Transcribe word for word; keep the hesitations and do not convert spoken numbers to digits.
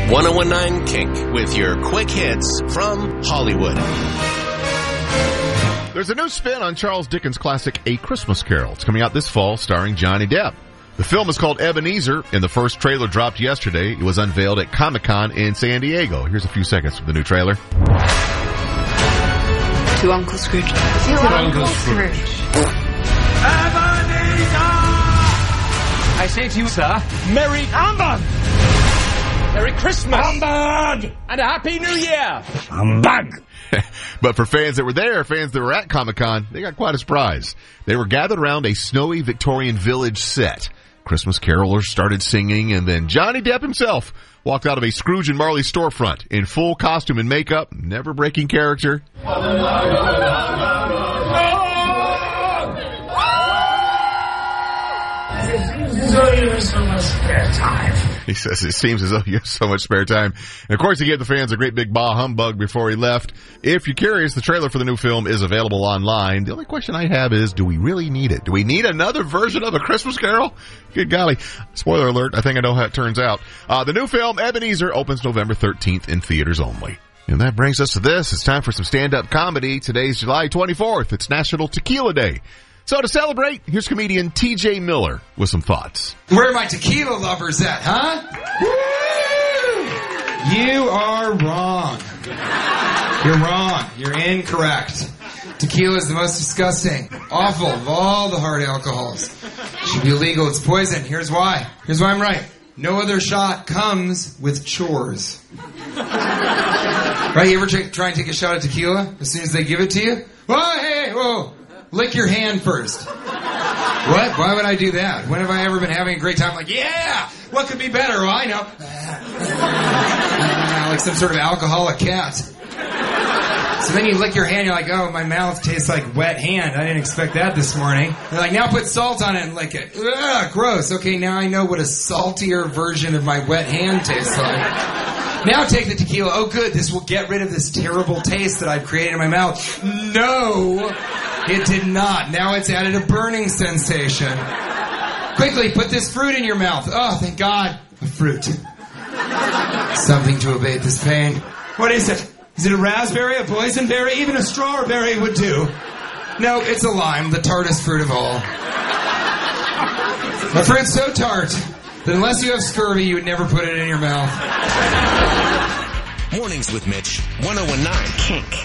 ten nineteen Kink with your quick hits from Hollywood. There's a new spin on Charles Dickens' classic A Christmas Carol. It's coming out this fall starring Johnny Depp. The film is called Ebenezer, and the first trailer dropped yesterday. It was unveiled at Comic-Con in San Diego. Here's a few seconds from the new trailer. To Uncle Scrooge. To, to Uncle, Uncle Scrooge. Ebenezer! I say to you, sir, Merry Humbug! Merry Christmas! Humbug! And a Happy New Year! Humbug! But for fans that were there, fans that were at Comic-Con, they got quite a surprise. They were gathered around a snowy Victorian village set. Christmas carolers started singing, and then Johnny Depp himself walked out of a Scrooge and Marley storefront in full costume and makeup, never breaking character. He says it seems as though you have so much spare time. And of course, he gave the fans a great big bah humbug before he left. If you're curious, the trailer for the new film is available online. The only question I have is, do we really need it? Do we need another version of A Christmas Carol? Good golly. Spoiler alert, I think I know how it turns out. Uh, the new film, Ebenezer, opens November thirteenth in theaters only. And that brings us to this. It's time for some stand-up comedy. Today's July twenty-fourth. It's National Tequila Day. So to celebrate, here's comedian T J Miller with some thoughts. Where are my tequila lovers at, huh? Woo! You are wrong. You're wrong. You're incorrect. Tequila is the most disgusting, awful of all the hard alcohols. It should be illegal. It's poison. Here's why. Here's why I'm right. No other shot comes with chores. Right? You ever t- try and take a shot of tequila as soon as they give it to you? Whoa, hey, whoa. Lick your hand first. What? Why would I do that? When have I ever been having a great time? Like, yeah! What could be better? Well, I know. Like some sort of alcoholic cat. So then you lick your hand, you're like, oh, my mouth tastes like wet hand. I didn't expect that this morning. They're like, now put salt on it and lick it. Ugh, gross. Okay, now I know what a saltier version of my wet hand tastes like. Now take the tequila. Oh, good. This will get rid of this terrible taste that I've created in my mouth. No, it did not. Now it's added a burning sensation. Quickly, put this fruit in your mouth. Oh, thank God. A fruit. Something to abate this pain. What is it? Is it a raspberry, a boysenberry? Even a strawberry would do. No, it's a lime, the tartest fruit of all. A fruit so tart that unless you have scurvy, you would never put it in your mouth. Mornings with Mitch, ten nineteen Kink.